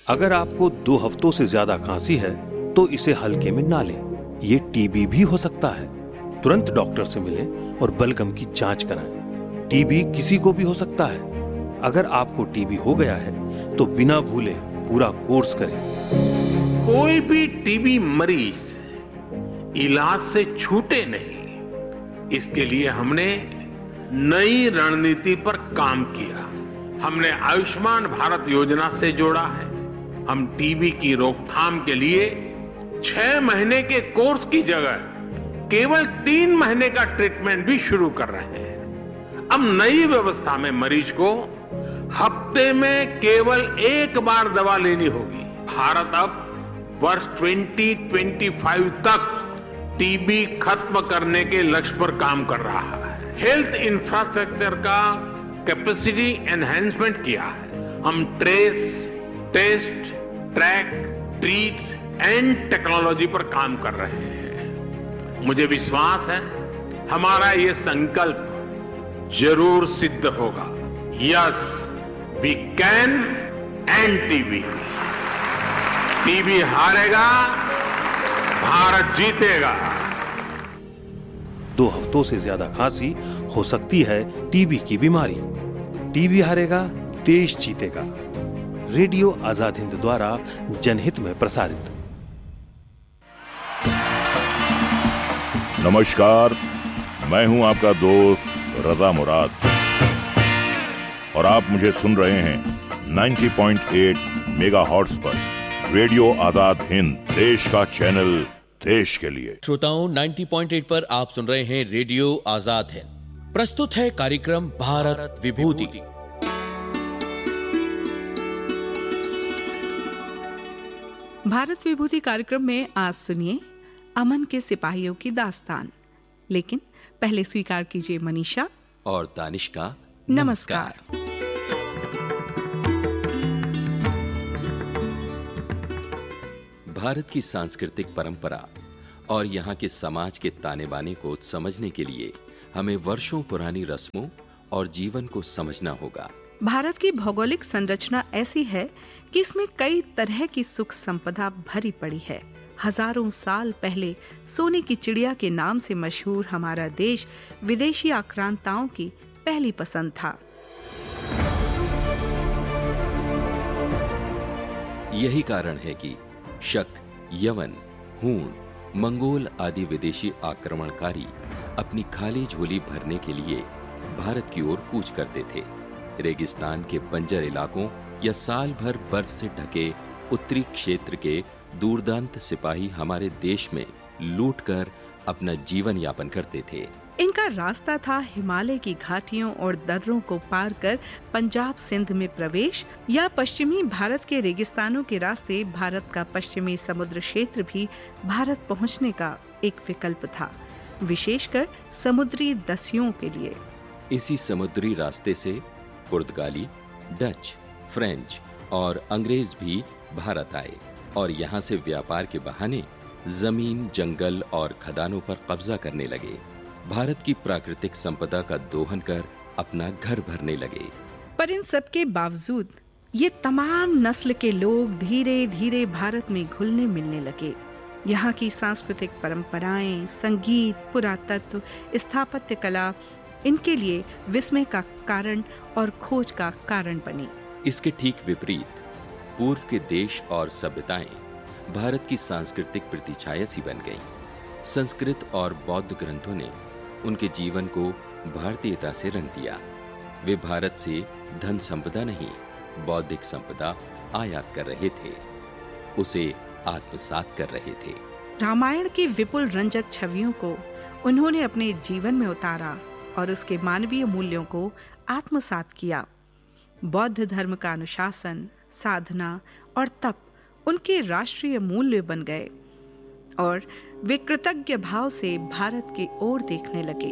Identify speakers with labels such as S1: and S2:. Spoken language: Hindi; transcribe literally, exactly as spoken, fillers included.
S1: अगर आपको दो हफ्तों से ज्यादा खांसी है तो इसे हल्के में ना लें। ये टीबी भी हो सकता है। तुरंत डॉक्टर से मिलें और बलगम की जांच कराएं। टीबी किसी को भी हो सकता है। अगर आपको टीबी हो गया है तो बिना भूले पूरा कोर्स करें।
S2: कोई भी टीबी मरीज इलाज से छूटे नहीं, इसके लिए हमने नई रणनीति पर काम किया। हमने आयुष्मान भारत योजना से जोड़ा है। हम टीबी की रोकथाम के लिए छह महीने के कोर्स की जगह केवल तीन महीने का ट्रीटमेंट भी शुरू कर रहे हैं। अब नई व्यवस्था में मरीज को हफ्ते में केवल एक बार दवा लेनी होगी। भारत अब वर्ष दो हज़ार पच्चीस तक टीबी खत्म करने के लक्ष्य पर काम कर रहा है। हेल्थ इंफ्रास्ट्रक्चर का कैपेसिटी एनहांसमेंट किया है। हम trace, test, track, treat and technology पर काम कर रहे हैं। मुझे विश्वास है हमारा ये संकल्प जरूर सिद्ध होगा। Yes, we can end TB. TB हारेगा, भारत जीतेगा।
S1: दो हफ्तों से ज्यादा खांसी हो सकती है टीबी की बीमारी। टीबी हारेगा, देश जीतेगा। रेडियो आजाद हिंद द्वारा जनहित में प्रसारित।
S3: नमस्कार, मैं हूं आपका दोस्त रजा मुराद और आप मुझे सुन रहे हैं नब्बे पॉइंट आठ मेगाहर्ट्ज पर। रेडियो आजाद हिंद, देश का चैनल, देश के लिए।
S4: श्रोताओं, नब्बे पॉइंट आठ पर आप सुन रहे हैं रेडियो आजाद हिंद। प्रस्तुत है कार्यक्रम भारत विभूति।
S5: भारत विभूति कार्यक्रम में आज सुनिए अमन के सिपाहियों की दास्तान। लेकिन पहले स्वीकार कीजिए मनीषा
S6: और दानिश का
S5: नमस्कार।
S6: भारत की सांस्कृतिक परंपरा और यहाँ के समाज के ताने बाने को समझने के लिए हमें वर्षों पुरानी रस्मों और जीवन को समझना होगा।
S5: भारत की भौगोलिक संरचना ऐसी है कि इसमें कई तरह की सुख संपदा भरी पड़ी है। हजारों साल पहले सोने की चिड़िया के नाम से मशहूर हमारा देश विदेशी आक्रांताओं की पहली पसंद था।
S6: यही कारण है कि शक, यवन, हूण, मंगोल आदि विदेशी आक्रमणकारी अपनी खाली झोली भरने के लिए भारत की ओर कूच करते थे। रेगिस्तान के बंजर इलाकों या साल भर बर्फ से ढके उत्तरी क्षेत्र के दूरदंत सिपाही हमारे देश में लूटकर अपना जीवन यापन करते थे।
S5: इनका रास्ता था हिमालय की घाटियों और दर्रों को पार कर पंजाब सिंध में प्रवेश, या पश्चिमी भारत के रेगिस्तानों के रास्ते भारत का पश्चिमी समुद्र क्षेत्र भी भारत पहुंचने का एक विकल्प था, विशेषकर समुद्री दस्युओं के लिए।
S6: इसी समुद्री रास्ते से पुर्तगाली, डच, फ्रेंच और अंग्रेज भी भारत आए और यहाँ से व्यापार के बहाने जमीन, जंगल और खदानों पर कब्जा करने लगे। भारत की प्राकृतिक संपदा का दोहन कर अपना घर भरने लगे।
S5: पर इन सब के बावजूद ये तमाम नस्ल के लोग धीरे धीरे भारत में घुलने मिलने लगे। यहाँ की सांस्कृतिक परंपराएं, संगीत, पुरातत्व, स्थापत्य कला इनके लिए विस्मय का कारण और खोज का कारण बनी।
S6: इसके ठीक विपरीत पूर्व के देश और सभ्यताएं भारत की सांस्कृतिक प्रतिछाया सी बन गईं। संस्कृत और बौद्ध ग्रंथों ने उनके जीवन को भारतीयता से रंग दिया। वे भारत से धन संपदा नहीं, बौद्धिक संपदा आयात कर रहे थे, उसे आत्मसात कर रहे थे।
S5: रामायण की विपुल रंजक छवियों को उन्होंने अपने जीवन में उतारा और उसके मानवीय मूल्यों को आत्मसात किया। बौद्ध धर्म का अनुशासन, साधना और तप उनके राष्ट्रीय मूल्य बन गए और वे कृतज्ञ भाव से भारत की ओर देखने लगे।